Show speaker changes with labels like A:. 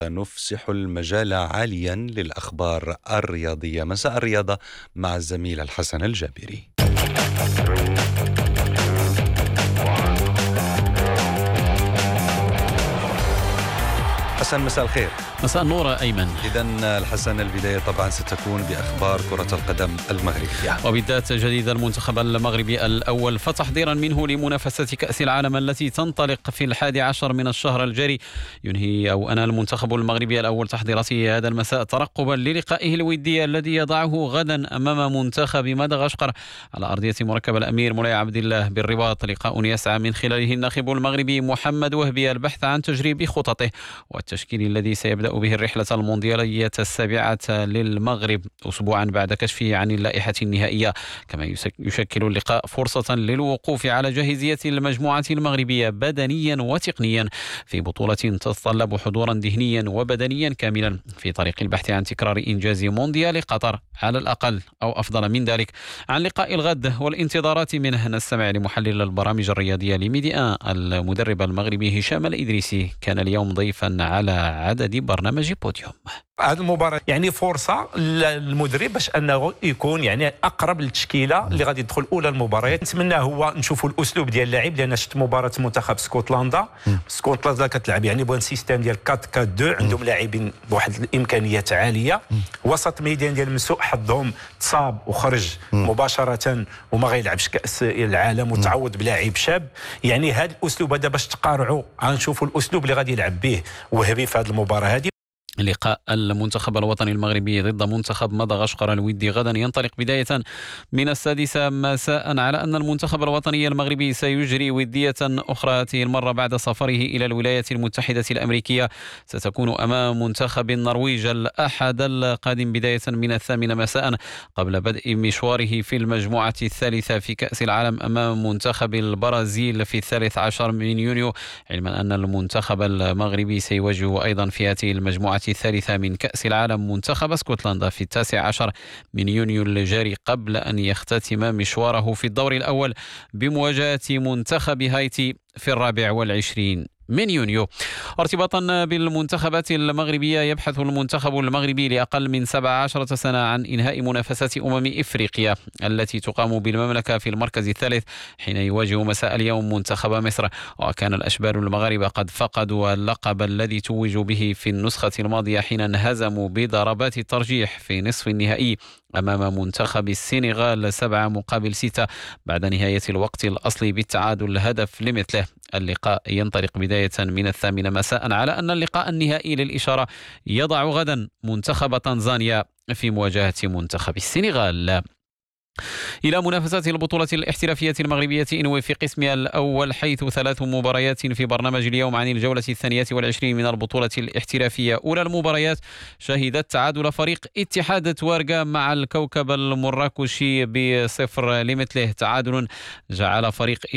A: نفسح المجال عاليا للأخبار الرياضية. مساء الرياضة مع الزميل الحسن الجابري. حسن، مساء الخير.
B: مساء النور أيمن.
A: إذن الحسن، البداية طبعا ستكون بأخبار كرة القدم المغربية،
B: وبالذات جديد المنتخب المغربي الأول، فتحضيرا منه لمنافسة كأس العالم التي تنطلق في 11 من الشهر الجاري. ينهي أو أنهى المنتخب المغربي الأول تحضيراته هذا المساء ترقبا للقائه الودي الذي يضعه غدا أمام منتخب مدغشقر على أرضية مركب الأمير مولاي عبد الله بالرباط. لقاء يسعى من خلاله الناخب المغربي محمد وهبي البحث عن تجريب خططه والتشكيل الذي سيبدأ به الرحلة المونديالية السابعة للمغرب أسبوعا بعد كشفه عن اللائحة النهائية. كما يشكل اللقاء فرصة للوقوف على جاهزية المجموعة المغربية بدنيا وتقنيا في بطولة تتطلب حضورا ذهنيا وبدنيا كاملا في طريق البحث عن تكرار إنجاز مونديال قطر على الأقل أو أفضل من ذلك. عن لقاء الغد والانتظارات منه نستمع لمحلل البرامج الرياضية لميدي آن المدرب المغربي هشام الإدريسي، كان اليوم ضيفا على عدد برنامج بوديوم.
C: هذه المباراة يعني فرصة للمدرب باش انه يكون يعني اقرب للتشكيله اللي غادي يدخل اولى المباريات. نتمنى هو نشوفوا الاسلوب ديال اللاعب، لان شفت مباراة منتخب اسكتلندا كتلعب يعني بوان سيستيم ديال 4-4-2، عندهم لاعبين بواحد الامكانيات عاليه. وسط ميدان ديال مسوق حظهم تصاب وخرج مباشره وما غيلعبش كاس العالم وتعوض بلاعب شاب. يعني هذا الاسلوب هذا باش تقارعوا غنشوفوا الاسلوب اللي غادي يلعب به وهبي في هذه المباراة هذه.
B: لقاء المنتخب الوطني المغربي ضد منتخب مدغشقر الودي غدا ينطلق بداية من 6 مساء، على أن المنتخب الوطني المغربي سيجري ودية أخرى هذه المرة بعد سفره إلى الولايات المتحدة الأمريكية. ستكون أمام منتخب النرويج الأحد القادم بداية من 8 مساء قبل بدء مشواره في المجموعة الثالثة في كأس العالم أمام منتخب البرازيل في 13 من يونيو، علما أن المنتخب المغربي سيواجه أيضا في هذه المجموعة الثالثة من كأس العالم منتخب اسكتلندا في 19 من يونيو الجاري قبل أن يختتم مشواره في الدور الأول بمواجهة منتخب هايتي في 24 من يونيو. ارتباطا بالمنتخبات المغربية، يبحث المنتخب المغربي لأقل من 17 سنة عن إنهاء منافسات إفريقيا التي تقام بالمملكة في المركز الثالث حين يواجه مساء اليوم منتخب مصر. وكان الأشبال المغاربة قد فقدوا اللقب الذي توجوا به في النسخة الماضية حين انهزموا بضربات الترجيح في نصف النهائي أمام منتخب السنغال 7-6 بعد نهاية الوقت الأصلي بالتعادل هدف لمثله. اللقاء ينطلق بداية من 8 مساء، على أن اللقاء النهائي للإشارة يضع غدا منتخب تنزانيا في مواجهة منتخب السنغال. إلى منافسات البطولة الاحترافية المغربية إنوي في قسمها الأول، حيث 3 مباريات في برنامج اليوم عن الجولة 22 من البطولة الاحترافية. أولى المباريات شهدت تعادل فريق اتحاد توارغا مع الكوكب المراكشي ب0 لمثله، تعادل جعل فريق